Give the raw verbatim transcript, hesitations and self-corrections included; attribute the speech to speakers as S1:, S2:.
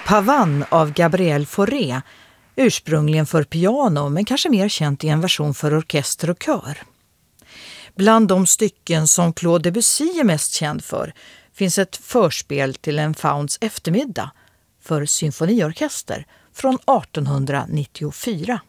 S1: Pavane av Gabriel Fauré, ursprungligen för piano men kanske mer känt i en version för orkester och kör. Bland de stycken som Claude Debussy är mest känd för finns ett förspel till en Fauns eftermiddag för symfoniorkester från artonhundranittiofyra.